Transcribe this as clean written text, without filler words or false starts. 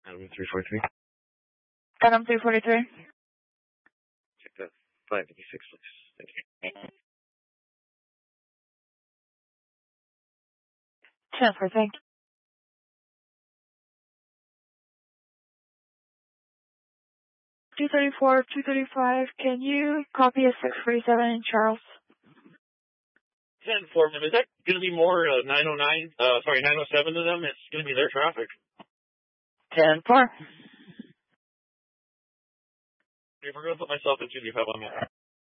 Item 343. Item 343. Check that. 556, please. Thank you. 10-4, thank you. 234, 235, can you copy a 647 in Charles? 10-4, is that going to be more 907 to them? It's going to be their traffic. 10-4. If we're going to put myself in 235 on that.